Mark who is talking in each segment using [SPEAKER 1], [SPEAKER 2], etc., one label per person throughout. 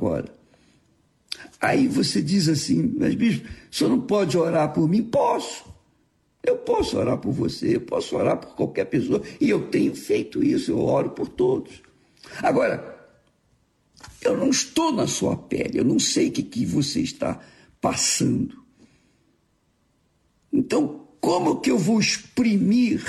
[SPEAKER 1] agora. Aí você diz assim, mas bispo, o senhor não pode orar por mim? Posso. Eu posso orar por você, eu posso orar por qualquer pessoa, e eu tenho feito isso, eu oro por todos. Agora, eu não estou na sua pele, eu não sei o que você está passando. Então, como que eu vou exprimir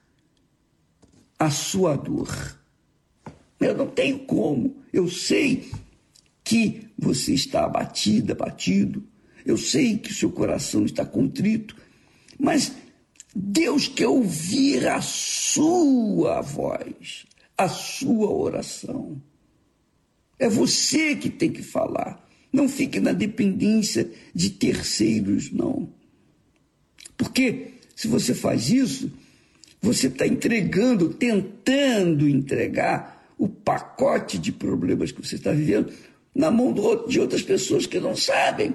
[SPEAKER 1] a sua dor? Eu não tenho como. Eu sei que você está abatido. Eu sei que o seu coração está contrito. Mas Deus quer ouvir a sua voz, a sua oração. É você que tem que falar. Não fique na dependência de terceiros, não. Porque se você faz isso, você está tentando entregar o pacote de problemas que você está vivendo na mão de outras pessoas que não sabem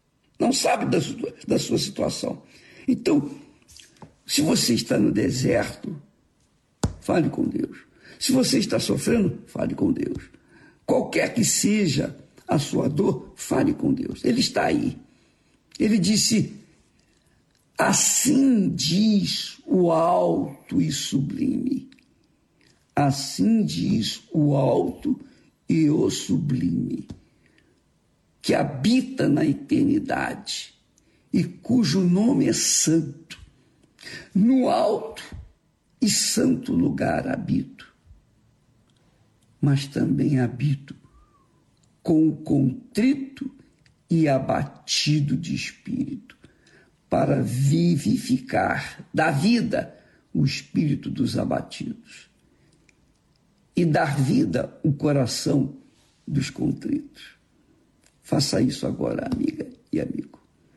[SPEAKER 1] da sua situação. Então, se você está no deserto, fale com Deus. Se você está sofrendo, fale com Deus. Qualquer que seja a sua dor, fale com Deus. Ele está aí. Ele disse, assim diz o alto e sublime. Assim diz o alto e o sublime, que habita na eternidade e cujo nome é santo. No alto e santo lugar habito, mas também habito com o contrito e abatido de espírito, para vivificar da vida o espírito dos abatidos e dar vida ao coração dos contritos. Faça isso agora, amiga e amigo.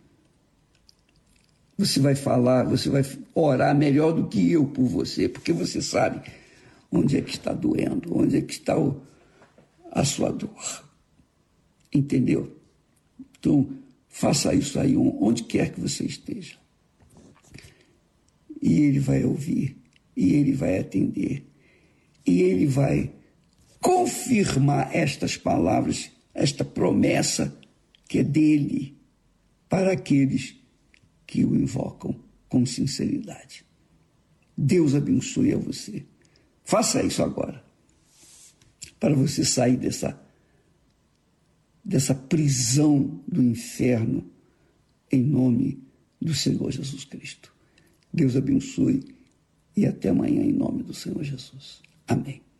[SPEAKER 1] Você vai falar, você vai orar melhor do que eu por você, porque você sabe onde é que está doendo, onde é que está a sua dor. Entendeu? Então, faça isso aí, onde quer que você esteja. E ele vai ouvir, e ele vai atender, e ele vai confirmar estas palavras, esta promessa que é dele para aqueles que o invocam com sinceridade. Deus abençoe a você. Faça isso agora, para você sair dessa prisão do inferno, em nome do Senhor Jesus Cristo. Deus abençoe e até amanhã, em nome do Senhor Jesus. Amém.